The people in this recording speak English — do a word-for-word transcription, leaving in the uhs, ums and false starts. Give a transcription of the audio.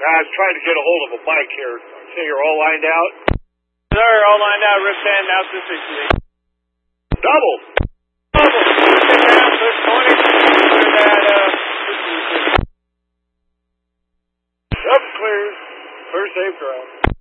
I was trying to get a hold of a bike here. Say you're all lined out? Sir, all lined out, wrist band, now to sixty. Double! Double! Sit down, push twenty. Clear that, uh, Yep, clear. Clear safe ground.